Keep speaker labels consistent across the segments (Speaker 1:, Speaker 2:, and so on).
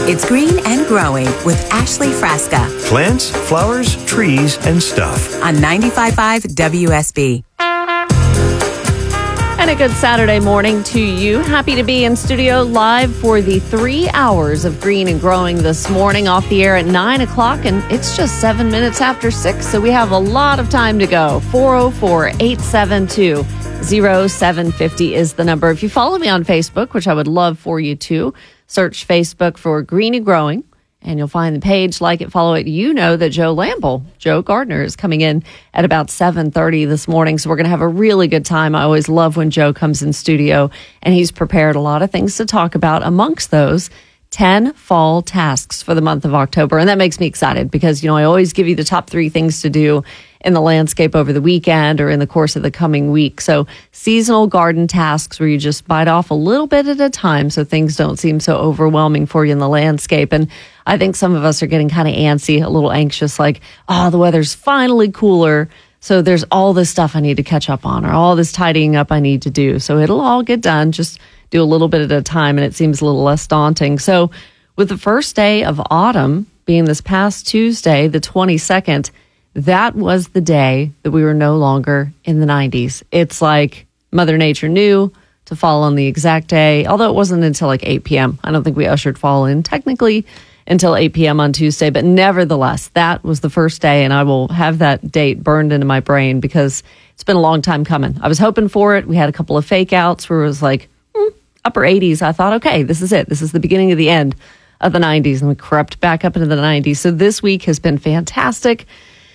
Speaker 1: It's Green and Growing with Ashley Frasca
Speaker 2: Plants, flowers, trees, and stuff.
Speaker 1: on 95.5 WSB.
Speaker 3: And a good Saturday morning to you. Happy to be in studio live for the 3 hours of Green and Growing this morning, off the air at 9 o'clock, and it's just 7 minutes after 6, so we have a lot of time to go. 404-872-0750 is the number. If you follow me on Facebook, which I would love for you to, search Facebook for Green and Growing, and you'll find the page, like it, follow it. You know that Joe Gardner, is coming in at about 7:30 this morning. So we're going to have a really good time. I always love when Joe comes in studio, and he's prepared a lot of things to talk about. Amongst those, 10 fall tasks for the month of October. And that makes me excited because, you know, I always give you the top 3 things to do in the landscape over the weekend or in the course of the coming week. So seasonal garden tasks where you just bite off a little bit at a time so things don't seem so overwhelming for you in the landscape. And I think some of us are getting kind of antsy, a little anxious, like, oh, the weather's finally cooler, so there's all this stuff I need to catch up on or all this tidying up I need to do. So it'll all get done. Just do a little bit at a time, and it seems a little less daunting. So with the first day of autumn being this past Tuesday, the 22nd, that was the day that we were no longer in the 90s. It's like Mother Nature knew to fall on the exact day, although it wasn't until like 8 p.m. I don't think we ushered fall in technically until 8 p.m. on Tuesday, but nevertheless, that was the first day, and I will have that date burned into my brain because it's been a long time coming. I was hoping for it. We had a couple of fake outs where it was like upper 80s. I thought, okay, this is it. This is the beginning of the end of the 90s, and we crept back up into the 90s. So this week has been fantastic.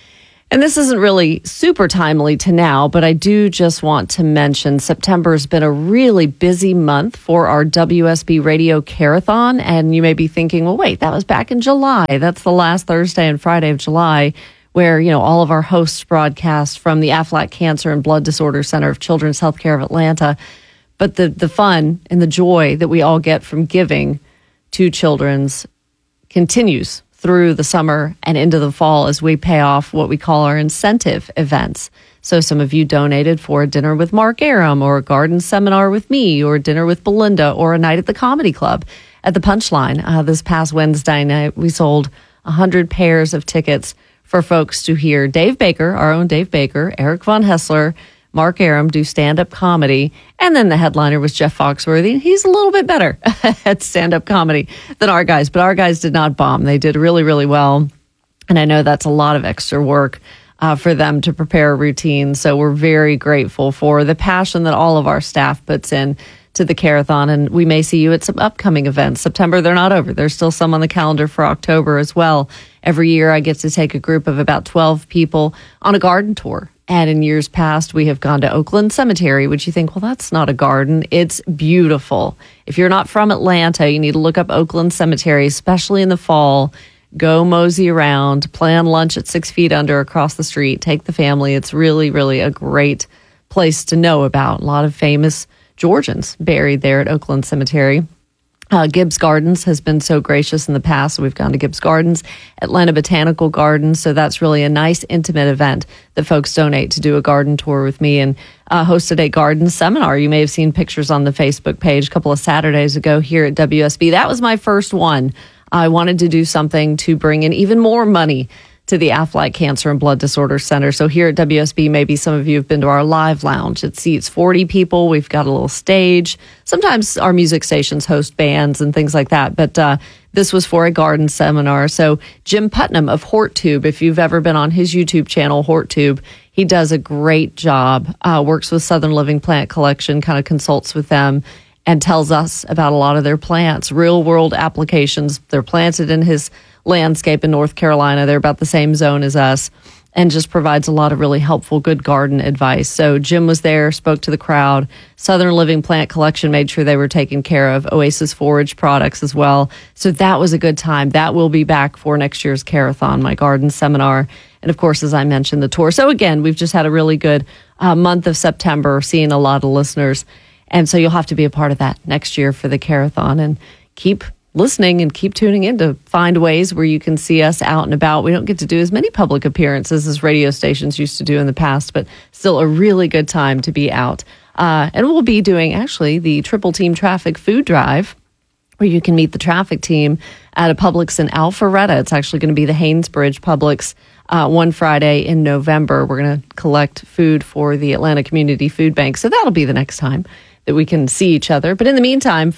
Speaker 3: And this isn't really super timely to now, but I do just want to mention September has been a really busy month for our WSB Radio Carathon. And you may be thinking, well, wait, that was back in July. That's the last Thursday and Friday of July, where, you know, all of our hosts broadcast from the Aflac Cancer and Blood Disorder Center of Children's Healthcare of Atlanta. But the fun and the joy that we all get from giving to children's continues through the summer and into the fall as we pay off what we call our incentive events. So some of you donated for a dinner with Mark Aram or a garden seminar with me or a dinner with Belinda or a night at the comedy club at the Punchline. This past Wednesday night, we sold 100 pairs of tickets for folks to hear Dave Baker, our own Dave Baker, Eric Von Hessler, Mark Aram do stand-up comedy, and then the headliner was Jeff Foxworthy. He's a little bit better at stand-up comedy than our guys, but our guys did not bomb. They did really, really well, and I know that's a lot of extra work for them to prepare a routine, so we're very grateful for the passion that all of our staff puts in to the Carathon, and we may see you at some upcoming events. September, they're not over. There's still some on the calendar for October as well. Every year, I get to take a group of about 12 people on a garden tour. And in years past, we have gone to Oakland Cemetery, which you think, well, that's not a garden. It's beautiful. If you're not from Atlanta, you need to look up Oakland Cemetery, especially in the fall. Go mosey around, plan lunch at 6 feet under across the street, take the family. It's really, really a great place to know about. A lot of famous Georgians buried there at Oakland Cemetery. Gibbs Gardens has been so gracious in the past. So we've gone to Gibbs Gardens, Atlanta Botanical Gardens. So that's really a nice, intimate event that folks donate to do a garden tour with me and hosted a garden seminar. You may have seen pictures on the Facebook page a couple of Saturdays ago here at WSB. That was my first one. I wanted to do something to bring in even more money to the Aflac Cancer and Blood Disorder Center. So here at WSB, maybe some of you have been to our live lounge. It seats 40 people. We've got a little stage. Sometimes our music stations host bands and things like that. But this was for a garden seminar. So Jim Putnam of HortTube, if you've ever been on his YouTube channel, HortTube, he does a great job, works with Southern Living Plant Collection, kind of consults with them and tells us about a lot of their plants, real world applications. They're planted in his landscape in North Carolina. They're about the same zone as us, and just provides a lot of really helpful, good garden advice. So Jim was there, spoke to the crowd. Southern Living Plant Collection made sure they were taken care of. Oasis Forage products as well. So that was a good time. That will be back for next year's Carathon, my garden seminar. And of course, as I mentioned, the tour. So again, we've just had a really good month of September, seeing a lot of listeners. And so you'll have to be a part of that next year for the Carathon, and keep listening and keep tuning in to find ways where you can see us out and about. We don't get to do as many public appearances as radio stations used to do in the past, but still a really good time to be out. And we'll be doing actually the Triple Team Traffic food drive or you can meet the traffic team at a Publix in Alpharetta. It's actually going to be the Haynesbridge Publix one Friday in November. We're going to collect food for the Atlanta Community Food Bank. So that'll be the next time that we can see each other. But in the meantime,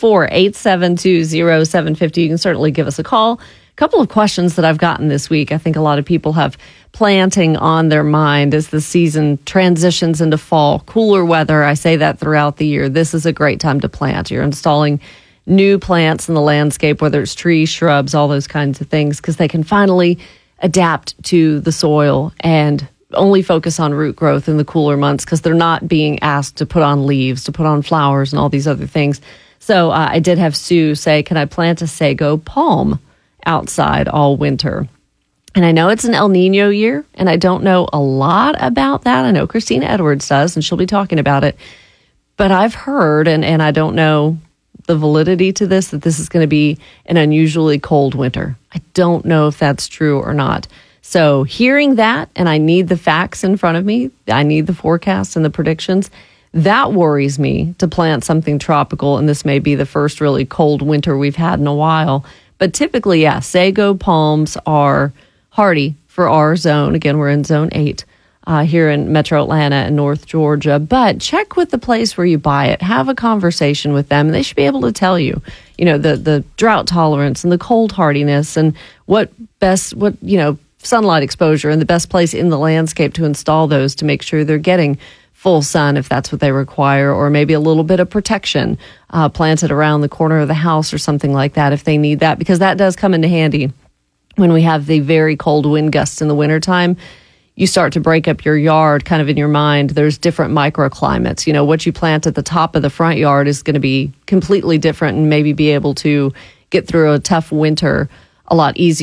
Speaker 3: 404-872-0750. You can certainly give us a call. A couple of questions that I've gotten this week. I think a lot of people have planting on their mind as the season transitions into fall. Cooler weather, I say that throughout the year. This is a great time to plant. You're installing new plants in the landscape, whether it's trees, shrubs, all those kinds of things, because they can finally adapt to the soil and only focus on root growth in the cooler months because they're not being asked to put on leaves, to put on flowers and all these other things. So I did have Sue say, can I plant a sago palm outside all winter? And I know it's an El Nino year, and I don't know a lot about that. I know Christina Edwards does, and she'll be talking about it. But I've heard, and I don't know the validity to this, that this is going to be an unusually cold winter. I don't know if that's true or not. So hearing that, and I need the facts in front of me, I need the forecasts and the predictions, that worries me to plant something tropical, and this may be the first really cold winter we've had in a while. But typically, yeah, sago palms are hardy for our zone. Again, we're in zone 8 here in Metro Atlanta and North Georgia. But check with the place where you buy it. Have a conversation with them. They should be able to tell you, the drought tolerance and the cold hardiness and what sunlight exposure and the best place in the landscape to install those to make sure they're getting full sun if that's what they require, or maybe a little bit of protection planted around the corner of the house or something like that if they need that, because that does come into handy when we have the very cold wind gusts in the wintertime. You start to break up your yard kind of in your mind. There's different microclimates. What you plant at the top of the front yard is going to be completely different and maybe be able to get through a tough winter a lot easier